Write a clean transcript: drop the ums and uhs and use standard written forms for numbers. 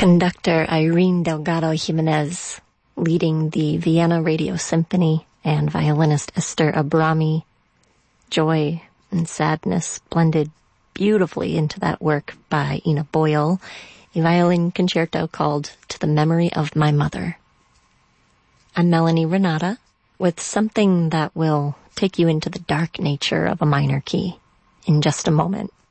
Conductor Irene Delgado Jimenez leading the Vienna Radio Symphony, and violinist Esther Abrami. Joy and sadness blended beautifully into that work by Ina Boyle, a violin concerto called To the Memory of My Mother. I'm Melanie Renata with something that will take you into the dark nature of a minor key in just a moment.